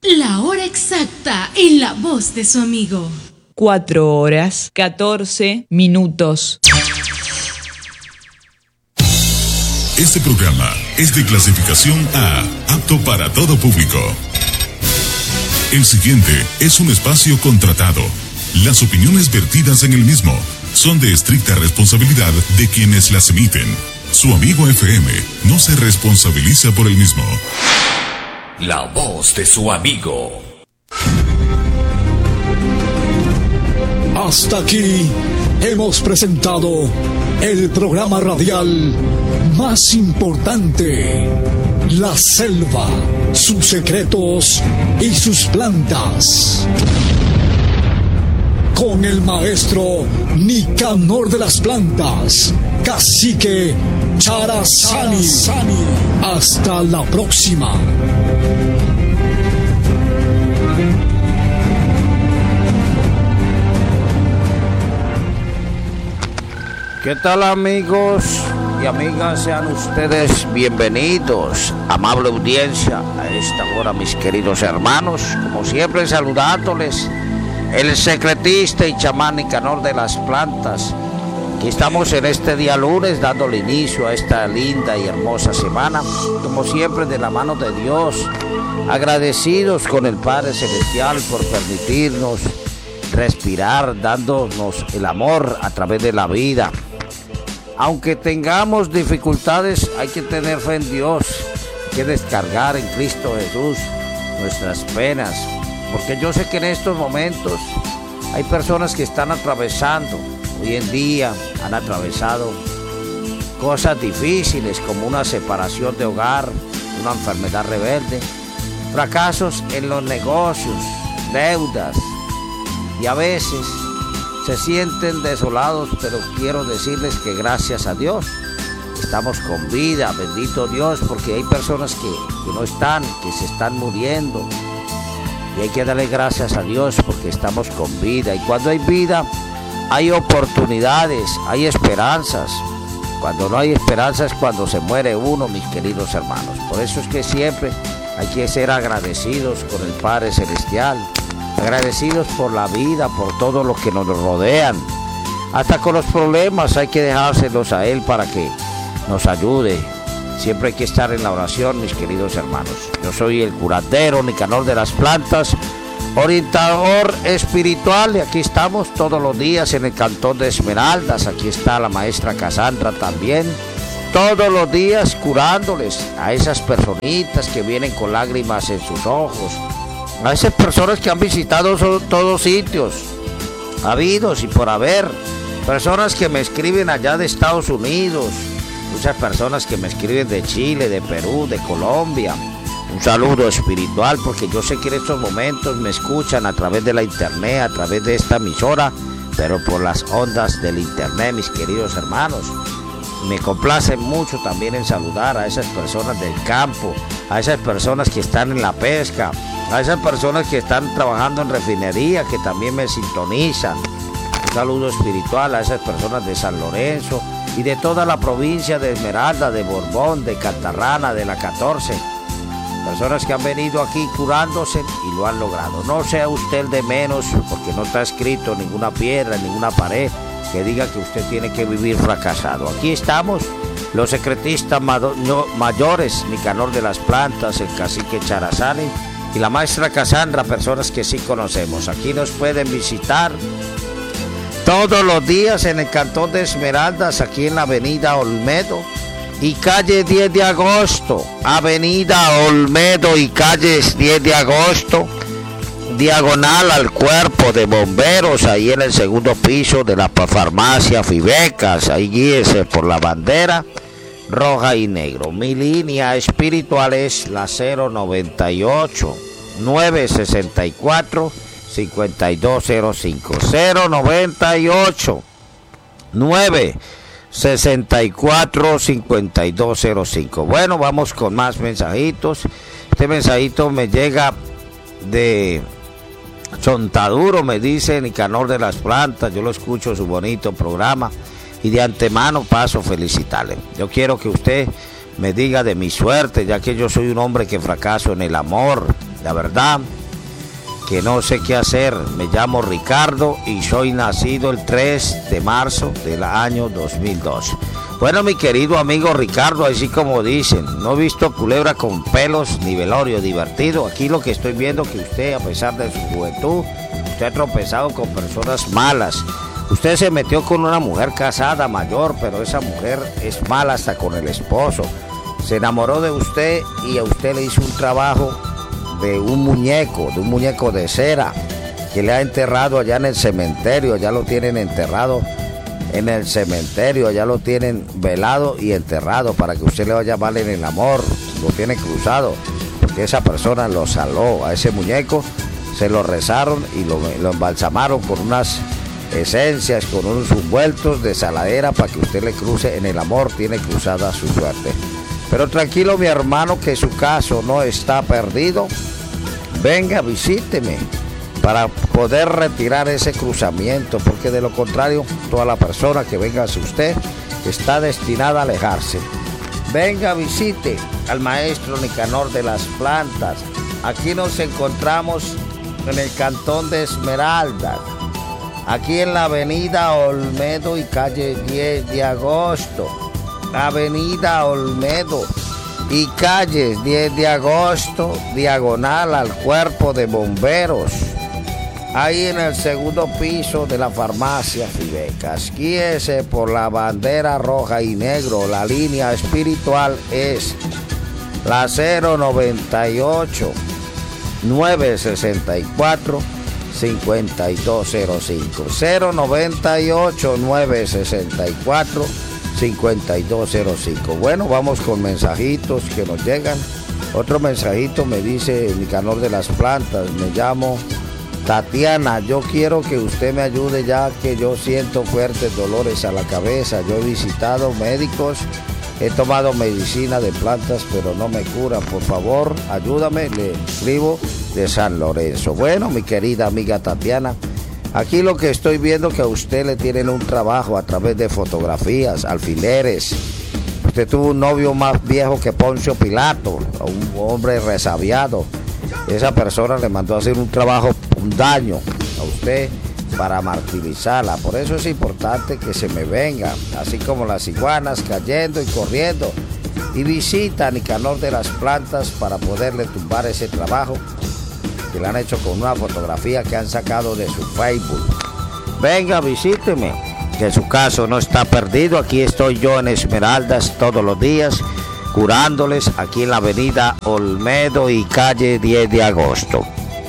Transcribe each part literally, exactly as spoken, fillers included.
La hora exacta en la voz de su amigo. Cuatro horas, catorce minutos. Este programa es de clasificación A, apto para todo público. El siguiente es un espacio contratado. Las opiniones vertidas en el mismo son de estricta responsabilidad de quienes las emiten. Su amigo F M no se responsabiliza por el mismo. La voz de su amigo. Hasta aquí hemos presentado el programa radial más importante, La Selva, sus secretos y sus plantas. Con el maestro Nicanor de las Plantas, Cacique Charazani. Hasta la próxima. ¿Qué tal, amigos y amigas? Sean ustedes bienvenidos, amable audiencia, a esta hora, mis queridos hermanos. Como siempre, saludándoles, el secretista y chamán Nicanor de las Plantas. Aquí estamos en este día lunes, dándole inicio a esta linda y hermosa semana, como siempre, de la mano de Dios, agradecidos con el Padre Celestial por permitirnos respirar, dándonos el amor a través de la vida. Aunque tengamos dificultades, hay que tener fe en Dios, hay que descargar en Cristo Jesús nuestras penas, porque yo sé que en estos momentos hay personas que están atravesando, hoy en día han atravesado cosas difíciles como una separación de hogar, una enfermedad rebelde, fracasos en los negocios, deudas, y a veces se sienten desolados, pero quiero decirles que gracias a Dios estamos con vida, bendito Dios, porque hay personas que, que no están, que se están muriendo, y hay que darle gracias a Dios porque estamos con vida. Y cuando hay vida hay oportunidades, hay esperanzas. Cuando no hay esperanzas es cuando se muere uno, mis queridos hermanos. Por eso es que siempre hay que ser agradecidos con el Padre Celestial, agradecidos por la vida, por todo lo que nos rodean. Hasta con los problemas hay que dejárselos a Él para que nos ayude. Siempre hay que estar en la oración, mis queridos hermanos. Yo soy el curandero Nicanor de las Plantas, orientador espiritual, y aquí estamos todos los días en el Cantón de Esmeraldas. Aquí está la maestra Cassandra también, todos los días curándoles a esas personitas que vienen con lágrimas en sus ojos, a esas personas que han visitado todos sitios habidos y por haber, personas que me escriben allá de Estados Unidos, muchas personas que me escriben de Chile, de Perú, de Colombia. Un saludo espiritual, porque yo sé que en estos momentos me escuchan a través de la internet, a través de esta emisora, pero por las ondas del internet, mis queridos hermanos. Me complace mucho también en saludar a esas personas del campo, a esas personas que están en la pesca, a esas personas que están trabajando en refinería, que también me sintonizan. Un saludo espiritual a esas personas de San Lorenzo y de toda la provincia de Esmeralda, de Borbón, de Cantarrana, de la catorce. Personas que han venido aquí curándose y lo han logrado. No sea usted el de menos, porque no está escrito en ninguna piedra, en ninguna pared que diga que usted tiene que vivir fracasado. Aquí estamos, los secretistas mayores, Nicanor de las Plantas, el cacique Charazani y la maestra Cassandra, personas que sí conocemos. Aquí nos pueden visitar todos los días en el Cantón de Esmeraldas, aquí en la avenida Olmedo y calle diez de agosto, avenida Olmedo y calles diez de agosto, diagonal al cuerpo de bomberos, ahí en el segundo piso de la farmacia Fibecas. Ahí guíese por la bandera roja y negro. Mi línea espiritual es la cero noventa y ocho, nueve sesenta y cuatro, cincuenta y dos cero cinco, cero noventa y ocho, nueve sesenta y cuatro, cincuenta y dos cero cinco. Bueno, vamos con más mensajitos. Este mensajito me llega de Chontaduro, me dice Nicanor de las Plantas. Yo lo escucho, su bonito programa, y de antemano paso a felicitarle. Yo quiero que usted me diga de mi suerte, ya que yo soy un hombre que fracaso en el amor. La verdad que no sé qué hacer. Me llamo Ricardo y soy nacido el tres de marzo del año dos mil dos. Bueno, mi querido amigo Ricardo, así como dicen, no he visto culebra con pelos ni velorio divertido. Aquí lo que estoy viendo que usted, a pesar de su juventud, usted ha tropezado con personas malas. Usted se metió con una mujer casada mayor, pero esa mujer es mala hasta con el esposo. Se enamoró de usted y a usted le hizo un trabajo de un muñeco, de un muñeco de cera, que le ha enterrado allá en el cementerio. Ya lo tienen enterrado en el cementerio, ya lo tienen velado y enterrado para que usted le vaya a llamar en el amor. Lo tiene cruzado, porque esa persona lo saló a ese muñeco, se lo rezaron y lo, lo embalsamaron con unas esencias, con unos envueltos de saladera para que usted le cruce en el amor. Tiene cruzada su suerte. Pero tranquilo, mi hermano, que su caso no está perdido. Venga, visíteme para poder retirar ese cruzamiento, porque de lo contrario, toda la persona que venga hacia usted está destinada a alejarse. Venga, visite al maestro Nicanor de las Plantas. Aquí nos encontramos en el cantón de Esmeraldas, aquí en la avenida Olmedo y calle diez de agosto. Avenida Olmedo y calles diez de agosto, diagonal al cuerpo de bomberos. Ahí en el segundo piso de la farmacia Fibecas. Guíese por la bandera roja y negro. La línea espiritual es la cero noventa y ocho, nueve sesenta y cuatro, cincuenta y dos cero cinco. cero noventa y ocho, nueve sesenta y cuatro, cincuenta y dos cero cinco. Bueno, vamos con mensajitos que nos llegan. Otro mensajito me dice Nicanor de las Plantas: me llamo Tatiana, yo quiero que usted me ayude ya que yo siento fuertes dolores a la cabeza. Yo he visitado médicos, he tomado medicina de plantas, pero no me cura. Por favor, ayúdame. Le escribo de San Lorenzo. Bueno, mi querida amiga Tatiana, aquí lo que estoy viendo que a usted le tienen un trabajo a través de fotografías, alfileres. Usted tuvo un novio más viejo que Poncio Pilato, un hombre resabiado. Esa persona le mandó a hacer un trabajo, un daño a usted para martirizarla. Por eso es importante que se me venga, así como las iguanas cayendo y corriendo, y visita a Nicanor de las Plantas para poderle tumbar ese trabajo que le han hecho con una fotografía que han sacado de su Facebook. Venga, visíteme, que su caso no está perdido. Aquí estoy yo en Esmeraldas todos los días, curándoles, aquí en la avenida Olmedo y calle diez de agosto.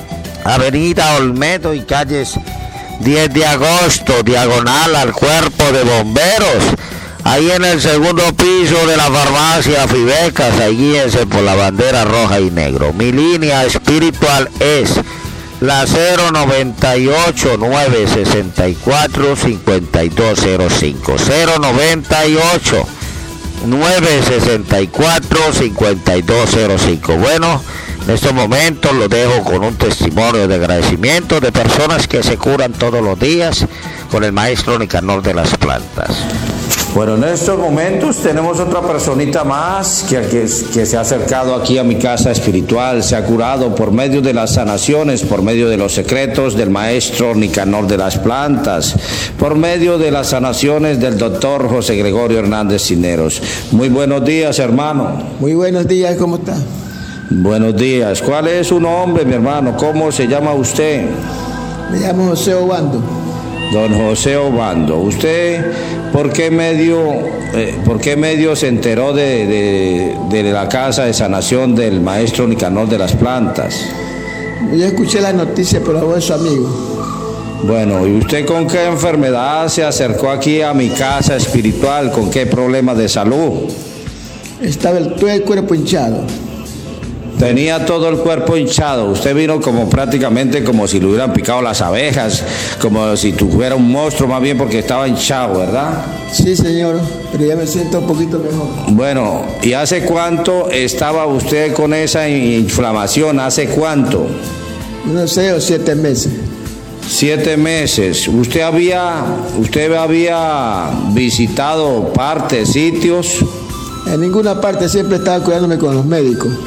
Avenida Olmedo y calles diez de agosto, diagonal al cuerpo de bomberos. Ahí en el segundo piso de la farmacia Fibecas. Ahí guíense por la bandera roja y negro. Mi línea espiritual es la cero noventa y ocho, nueve sesenta y cuatro, cincuenta y dos cero cinco. cero noventa y ocho, nueve sesenta y cuatro, cincuenta y dos cero cinco. Bueno, en estos momentos lo dejo con un testimonio de agradecimiento de personas que se curan todos los días con el maestro Nicanor de las Plantas. Bueno, en estos momentos tenemos otra personita más que, que, que se ha acercado aquí a mi casa espiritual, se ha curado por medio de las sanaciones, por medio de los secretos del maestro Nicanor de las Plantas, por medio de las sanaciones del doctor José Gregorio Hernández Cisneros. Muy buenos días, hermano. Muy buenos días, ¿cómo está? Buenos días. ¿Cuál es su nombre, mi hermano? ¿Cómo se llama usted? Me llamo José Obando. Don José Obando. ¿Usted por qué medio, eh, por qué medio se enteró de, de, de la casa de sanación del maestro Nicanor de las Plantas? Yo escuché la noticia por la voz de su amigo. Bueno, ¿y usted con qué enfermedad se acercó aquí a mi casa espiritual? ¿Con qué problema de salud? Estaba el, todo el cuerpo hinchado. Tenía todo el cuerpo hinchado. Usted vino como prácticamente como si le hubieran picado las abejas, como si tuviera un monstruo más bien, porque estaba hinchado, ¿verdad? Sí, señor, pero ya me siento un poquito mejor. Bueno, ¿y hace cuánto estaba usted con esa inflamación? ¿Hace cuánto? Unos seis o siete meses. Siete meses. ¿Usted había, usted había visitado partes, sitios? En ninguna parte, siempre estaba cuidándome con los médicos.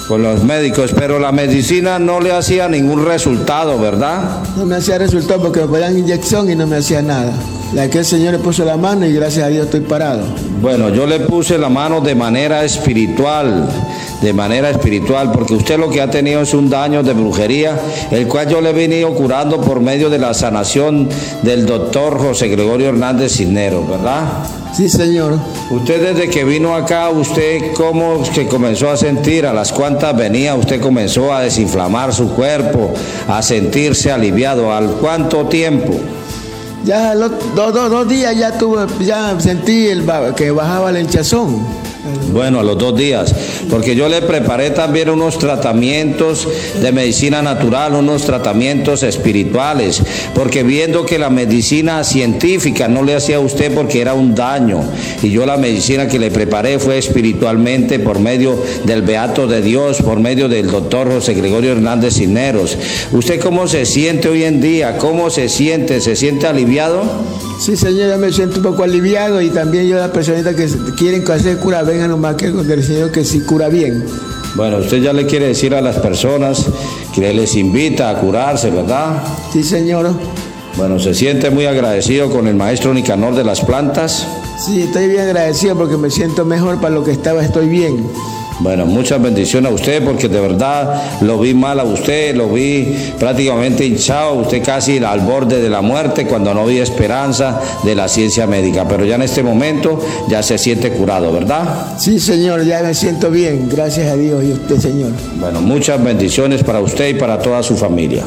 Con los médicos, pero la medicina no le hacía ningún resultado, ¿verdad? No me hacía resultado porque me ponían inyección y no me hacía nada. La que el Señor le puso la mano y gracias a Dios estoy parado. Bueno, yo le puse la mano de manera espiritual, de manera espiritual, porque usted lo que ha tenido es un daño de brujería, el cual yo le he venido curando por medio de la sanación del doctor José Gregorio Hernández Cisneros, ¿verdad? Sí, señor. Usted desde que vino acá, ¿usted cómo se comenzó a sentir? ¿A las cuantas venía? ¿Usted comenzó a desinflamar su cuerpo, a sentirse aliviado? ¿Al cuánto tiempo? Ya los dos, dos, dos días ya tuve, ya sentí el, que bajaba el hinchazón. Bueno, a los dos días, porque yo le preparé también unos tratamientos de medicina natural, unos tratamientos espirituales, porque viendo que la medicina científica no le hacía a usted porque era un daño, y yo la medicina que le preparé fue espiritualmente por medio del Beato de Dios, por medio del doctor José Gregorio Hernández Cisneros. ¿Usted cómo se siente hoy en día? ¿Cómo se siente? ¿Se siente aliviado? Sí, señor, yo me siento un poco aliviado y también yo las personitas que quieren hacer cura, vengan nomás que con el Señor que sí cura bien. Bueno, usted ya le quiere decir a las personas que les invita a curarse, ¿verdad? Sí, señor. Bueno, ¿se siente muy agradecido con el maestro Nicanor de las Plantas? Sí, estoy bien agradecido porque me siento mejor para lo que estaba, estoy bien. Bueno, muchas bendiciones a usted porque de verdad lo vi mal a usted, lo vi prácticamente hinchado, usted casi al borde de la muerte cuando no había esperanza de la ciencia médica, pero ya en este momento ya se siente curado, ¿verdad? Sí, señor, ya me siento bien, gracias a Dios y a usted, señor. Bueno, muchas bendiciones para usted y para toda su familia.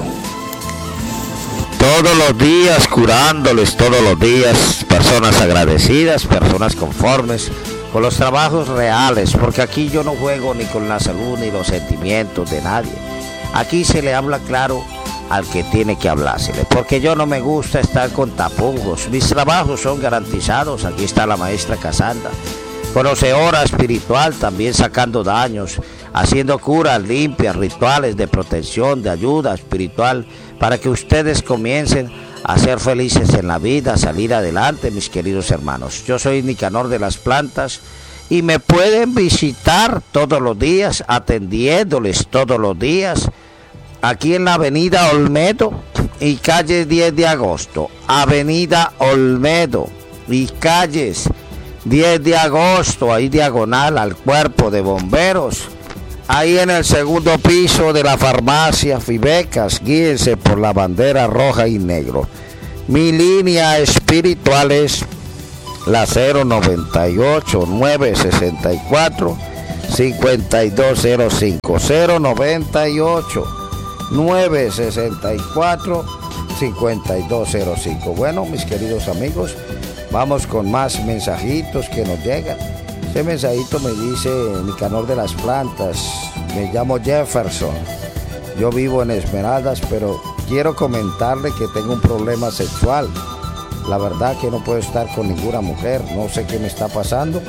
Todos los días curándoles, todos los días, personas agradecidas, personas conformes con los trabajos reales, porque aquí yo no juego ni con la salud ni los sentimientos de nadie. Aquí se le habla claro al que tiene que hablársele, porque yo no me gusta estar con tapujos. Mis trabajos son garantizados. Aquí está la maestra Casandra, conocedora espiritual, también sacando daños, haciendo curas limpias, rituales de protección, de ayuda espiritual, para que ustedes comiencen a ser felices en la vida, a salir adelante, mis queridos hermanos. Yo soy Nicanor de las Plantas y me pueden visitar todos los días, atendiéndoles todos los días, aquí en la avenida Olmedo y calle diez de agosto. Avenida Olmedo y calles diez de agosto, ahí diagonal al cuerpo de bomberos. Ahí en el segundo piso de la farmacia Fibecas, guíense por la bandera roja y negro. Mi línea espiritual es la cero noventa y ocho, nueve sesenta y cuatro, cincuenta y dos cero cinco. cero noventa y ocho, nueve sesenta y cuatro, cincuenta y dos cero cinco. Bueno, mis queridos amigos, vamos con más mensajitos que nos llegan. Este mensajito me dice Nicanor de las Plantas, me llamo Jefferson, yo vivo en Esmeraldas, pero quiero comentarle que tengo un problema sexual. La verdad que no puedo estar con ninguna mujer, no sé qué me está pasando.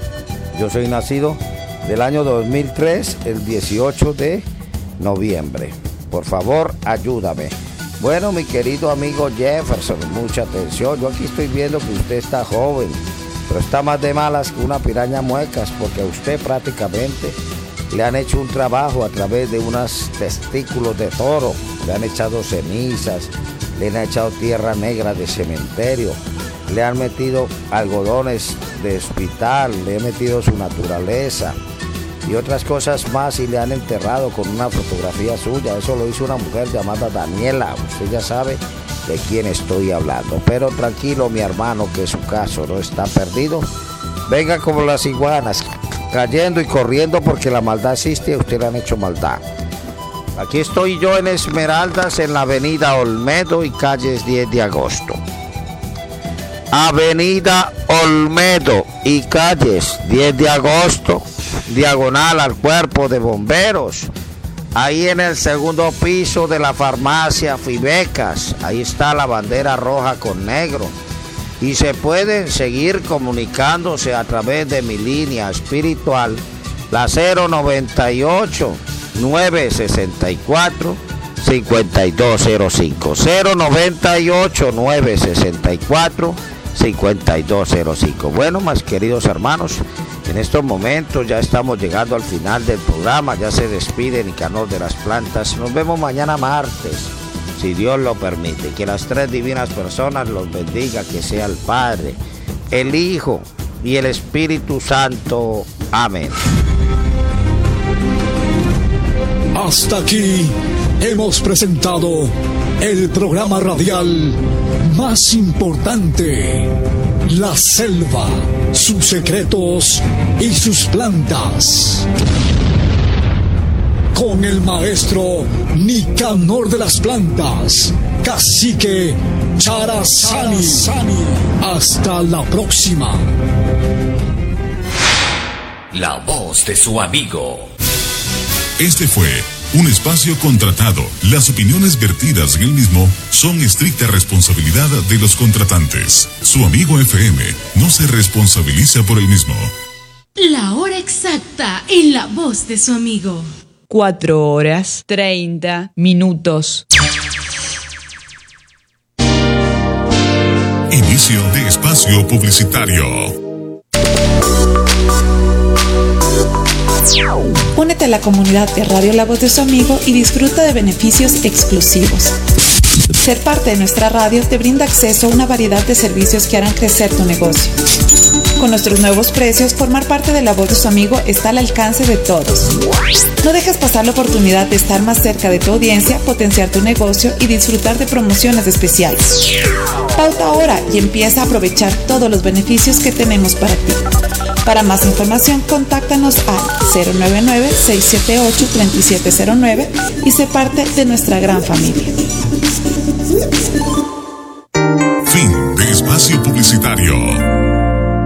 Yo soy nacido del año dos mil tres, el dieciocho de noviembre. Por favor, ayúdame. Bueno, mi querido amigo Jefferson, mucha atención. Yo aquí estoy viendo que usted está joven, pero está más de malas que una piraña muecas, porque a usted prácticamente le han hecho un trabajo a través de unos testículos de toro, le han echado cenizas, le han echado tierra negra de cementerio, le han metido algodones de hospital, le han metido su naturaleza y otras cosas más, y le han enterrado con una fotografía suya. Eso lo hizo una mujer llamada Daniela. Usted ya sabe de quién estoy hablando. Pero tranquilo, mi hermano, que su caso no está perdido. Venga como las iguanas, cayendo y corriendo, porque la maldad existe y a usted le han hecho maldad. Aquí estoy yo en Esmeraldas, en la avenida Olmedo y calles diez de agosto. Avenida Olmedo y calles diez de agosto, diagonal al cuerpo de bomberos. Ahí en el segundo piso de la farmacia Fibecas, ahí está la bandera roja con negro. Y se pueden seguir comunicándose a través de mi línea espiritual, la cero noventa y ocho, nueve sesenta y cuatro, cincuenta y dos cero cinco. cero noventa y ocho, nueve sesenta y cuatro, cincuenta y dos cero cinco. Bueno, más queridos hermanos, En estos momentos ya estamos llegando al final del programa, ya se despide Nicanor de las Plantas. Nos vemos mañana martes, si Dios lo permite. Que las tres divinas personas los bendiga, que sea el Padre, el Hijo y el Espíritu Santo. Amén. Hasta aquí hemos presentado el programa radial más importante, La Selva, sus secretos y sus plantas, con el maestro Nicanor de las Plantas, Cacique Charazani. Hasta la próxima. La voz de su amigo. Este fue un espacio contratado. Las opiniones vertidas en el mismo son estricta responsabilidad de los contratantes. Su amigo F M no se responsabiliza por el mismo. La hora exacta en la voz de su amigo. Cuatro horas, treinta minutos. Inicio de espacio publicitario. Únete a la comunidad de Radio La Voz de su Amigo y disfruta de beneficios exclusivos. Ser parte de nuestra radio te brinda acceso a una variedad de servicios que harán crecer tu negocio. Con nuestros nuevos precios, formar parte de La Voz de su Amigo está al alcance de todos. No dejes pasar la oportunidad de estar más cerca de tu audiencia, potenciar tu negocio y disfrutar de promociones especiales. Pauta ahora y empieza a aprovechar todos los beneficios que tenemos para ti. Para más información, contáctanos al cero nueve nueve, seis siete ocho, tres siete cero nueve y sé parte de nuestra gran familia. Fin de espacio publicitario.